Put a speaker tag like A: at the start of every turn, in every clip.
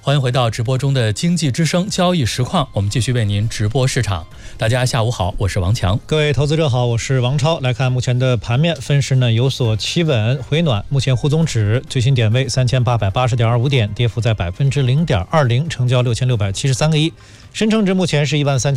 A: 欢迎回到直播中的经济之声交易实况，我们继续为您直播市场。大家下午好，我是王强。
B: 各位投资者好，我是王超。来看目前的盘面，分时呢有所企稳回暖，目前沪综指最新点位3880.25点，跌幅在0.20%，成交6673个亿。深成指目前是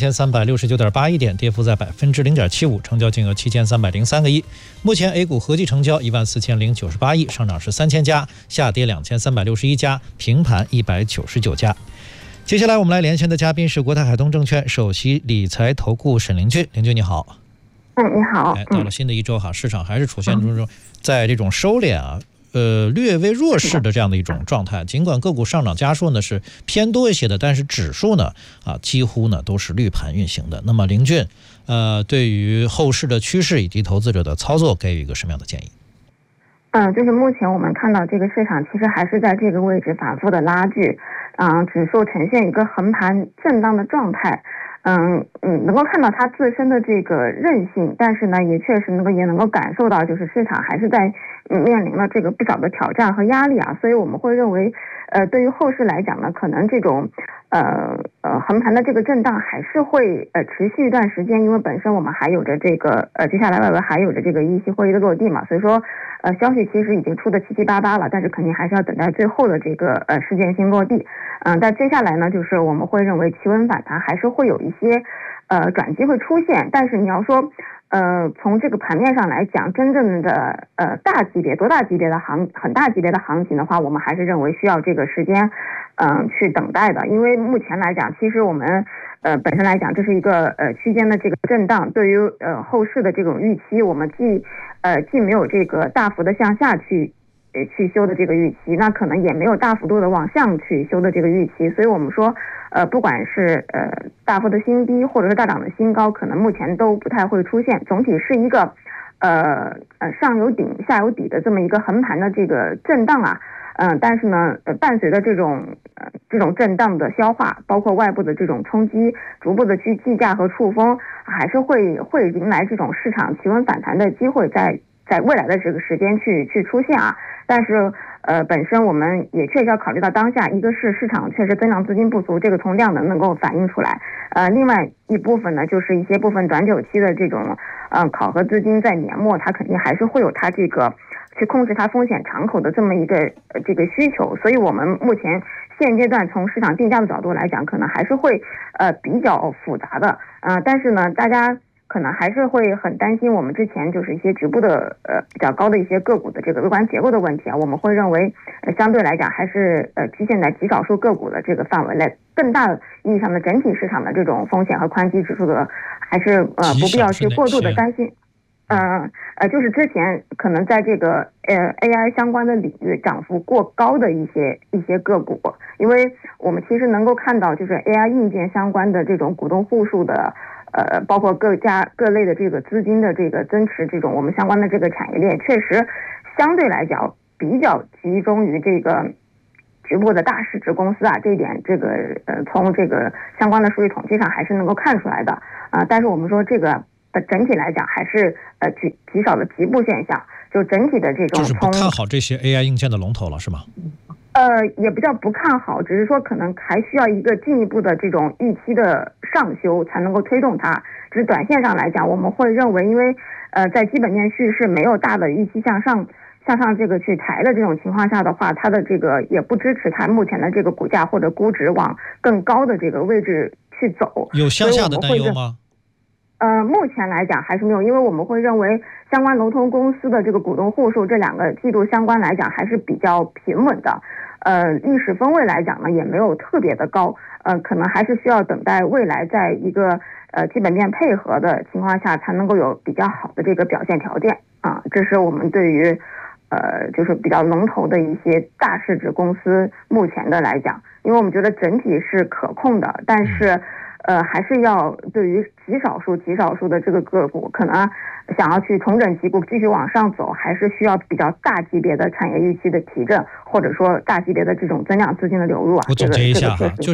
B: 13369.81点，跌幅在0.75%，成交金额7303个亿。目前 A 股合计成交14098亿，上涨是3000家，下跌2361家，平盘199家。接下来我们来连线的嘉宾是国泰海通证券首席理财投顾沈凌俊。凌俊你好。
C: 你好。
B: 到了新的一周市场还是出现在这种收敛略微弱势的这样的一种状态。尽管个股上涨家数呢是偏多一些的，但是指数呢几乎呢都是绿盘运行的。那么凌俊对于后市的趋势以及投资者的操作给予一个什么样的建议？
C: 就是目前我们看到这个市场其实还是在这个位置反复的拉锯，指数呈现一个横盘震荡的状态。能够看到它自身的这个韧性，但是呢，也确实也能够感受到，就是市场还是在面临了这个不少的挑战和压力啊，所以我们会认为，对于后市来讲呢，可能这种横盘的这个震荡还是会持续一段时间，因为本身我们还有着这个接下来外围还有着这个议息会议的落地嘛，所以说消息其实已经出的七七八八了，但是肯定还是要等待最后的这个事件性落地。但接下来呢，就是我们会认为企稳反弹还是会有一些转机会出现，但是你要说从这个盘面上来讲，真正的大级别很大级别的行情的话，我们还是认为需要这个时间去等待的。因为目前来讲，其实我们本身来讲这是一个区间的这个震荡，对于后市的这种预期，我们既没有这个大幅的向下去修的这个预期，那可能也没有大幅度的往上去修的这个预期，所以我们说不管是大幅的新低或者是大涨的新高，可能目前都不太会出现，总体是一个上有顶下有底的这么一个横盘的这个震荡啊。但是呢，伴随着这种震荡的消化，包括外部的这种冲击，逐步的去计价和触峰，还是会迎来这种市场企稳反弹的机会在未来的这个时间去出现啊。但是本身我们也确实要考虑到当下，一个是市场确实增量资金不足，这个从量能够反映出来，另外一部分呢，就是一些部分短久期的这种考核资金在年末它肯定还是会有它这个去控制它风险敞口的这么一个这个需求，所以我们目前现阶段从市场定价的角度来讲，可能还是会比较复杂的，但是呢，大家可能还是会很担心我们之前就是一些局部的比较高的一些个股的这个微观结构的问题啊，我们会认为相对来讲还是局限在极少数个股的这个范围内，更大意义上的整体市场的这种风险和宽基指数的还是不必要去过度的担心。就是之前可能在这个AI 相关的领域涨幅过高的一些个股，因为我们其实能够看到，就是 AI 硬件相关的这种股东户数的包括各类的这个资金的这个增持，这种我们相关的这个产业链确实相对来讲比较集中于这个局部的大市值公司啊，这一点这个从这个相关的数据统计上还是能够看出来的但是我们说这个整体来讲还是极少的局部现象，就整体的这种
B: 就是不看好这些 AI 硬件的龙头了是吗？
C: 也不叫不看好，只是说可能还需要一个进一步的这种预期的上修才能够推动它。只是短线上来讲，我们会认为，因为在基本面叙事没有大的预期向上这个去抬的这种情况下的话，它的这个也不支持它目前的这个股价或者估值往更高的这个位置去走。
B: 有向下的担忧吗？
C: 目前来讲还是没有，因为我们会认为相关龙头公司的这个股东户数这2个季度相关来讲还是比较平稳的，历史分位来讲呢也没有特别的高，可能还是需要等待未来在一个基本面配合的情况下才能够有比较好的这个表现条件啊，这是我们对于就是比较龙头的一些大市值公司目前的来讲，因为我们觉得整体是可控的，但是还是要对于极少数的这个个股，可能想要去重整旗鼓继续往上走，还是需要比较大级别的产业预期的提振，或者说大级别的这种增量资金的流入啊。
B: 我总结一下就是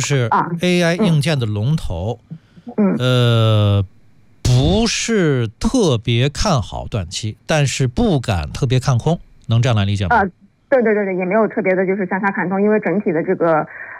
B: AI 硬件的龙头，不是特别看好短期，但是不敢特别看空，能这样来理解吗？
C: 对，也没有特别的就是向下看空，因为整体的这个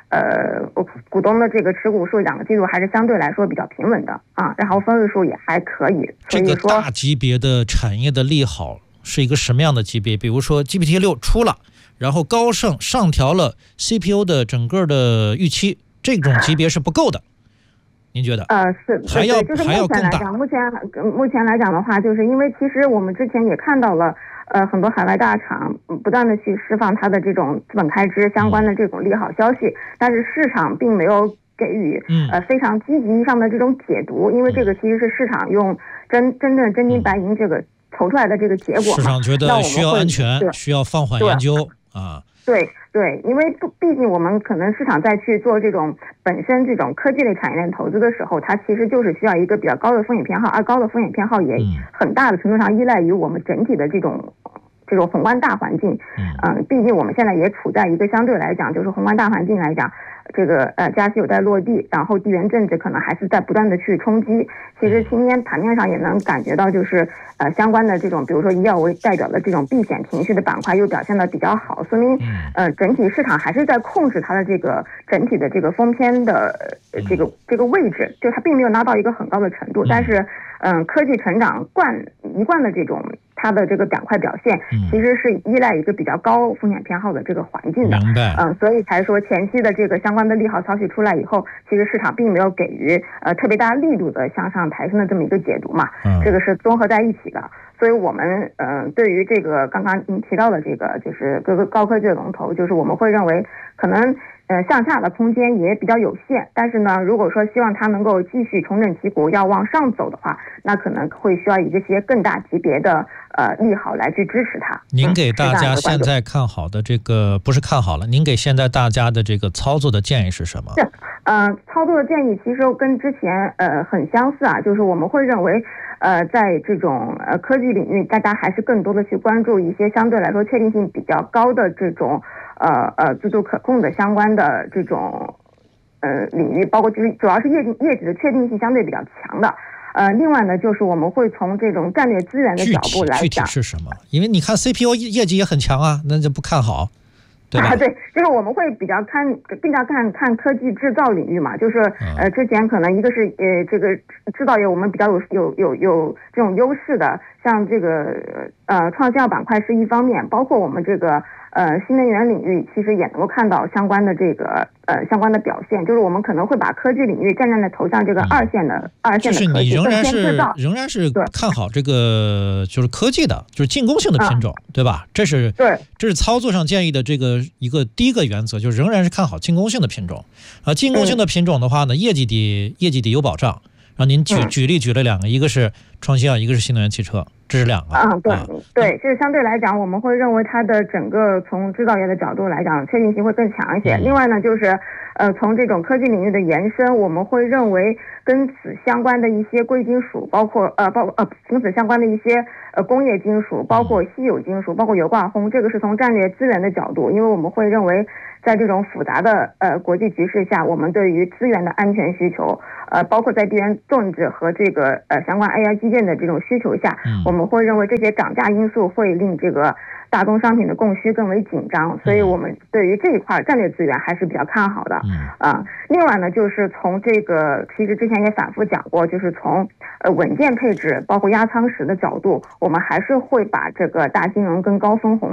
C: 股东的这个持股数2个季度还是相对来说比较平稳的啊，然后分位数也还可以。
B: 这个大级别的产业的利好是一个什么样的级别？比如说 GPT-6 出了，然后高盛上调了 CPU 的整个的预期，这种级别是不够的。您觉得？
C: 是
B: 还要更大。
C: 目前来讲的话，就是因为其实我们之前也看到了，很多海外大厂不断的去释放它的这种资本开支相关的这种利好消息，但是市场并没有给予非常积极上的这种解读，因为这个其实是市场用真正真金白银这个投出来的这个结果嘛。
B: 市场觉得需要安全，需要放缓研究啊。
C: 对，因为毕竟我们可能市场在去做这种本身这种科技类产业链投资的时候，它其实就是需要一个比较高的风险偏好，而高的风险偏好也很大的程度上依赖于我们整体的这种宏观大环境。毕竟我们现在也处在一个相对来讲就是宏观大环境来讲，这个加息有在落地，然后地缘政治可能还是在不断的去冲击。其实今天盘面上也能感觉到，就是相关的这种比如说医药为代表的这种避险情绪的板块又表现的比较好，说明整体市场还是在控制它的这个整体的这个风偏的这个位置，就它并没有拉到一个很高的程度。但是科技成长一贯的这种它的这个板块表现，其实是依赖一个比较高风险偏好的这个环境的。所以才说前期的这个相关的利好消息出来以后，其实市场并没有给予特别大力度的向上抬升的这么一个解读嘛。这个是综合在一起的。所以我们对于这个刚刚您提到的这个就是各个高科技的龙头，就是我们会认为可能向下的空间也比较有限，但是呢，如果说希望它能够继续重整旗鼓要往上走的话，那可能会需要一些更大级别的利好来去支持它。
B: 您给大家现在看好的这个不是看好了，您给现在大家的这个操作的建议是什么？
C: 操作的建议其实跟之前很相似啊，就是我们会认为在这种科技领域，大家还是更多的去关注一些相对来说确定性比较高的这种自主可控的相关的这种领域，包括就是主要是业绩的确定性相对比较强的。另外呢，就是我们会从这种战略资源的角度来讲，
B: 具体是什么？因为你看 CPU 业绩也很强啊，那就不看好。对吧？
C: 对，就是我们会比较看科技制造领域嘛，就是之前可能一个是这个制造业我们比较有这种优势的，像这个创新药板块是一方面，包括我们这个新能源领域其实也能够看到相关的这个相关的表现，就是我们可能会把科技领域渐渐的投向这个二线的科技，
B: 就是你仍然是看好这个就是科技的，就是进攻性的品种，对吧？这是操作上建议的这个第一个原则，就是仍然是看好进攻性的品种。进攻性的品种的话呢，业绩得有保障。让您举了2个，一个是创新药，一个是新能源汽车，这是2个。
C: 对，就是相对来讲，我们会认为它的整个从制造业的角度来讲，确定性会更强一些。另外呢，就是从这种科技领域的延伸，我们会认为跟此相关的一些贵金属，包括跟此相关的一些工业金属，包括稀有金属，包括油挂轰，这个是从战略资源的角度，因为我们会认为在这种复杂的国际局势下，我们对于资源的安全需求，包括在地缘政治和这个相关 AI 基建的这种需求下，我们会认为这些涨价因素会令这个大宗商品的供需更为紧张，所以我们对于这一块战略资源还是比较看好的。另外呢，就是从这个其实之前也反复讲过，就是从稳健配置包括压舱石的角度，我们还是会把这个大金融跟高分红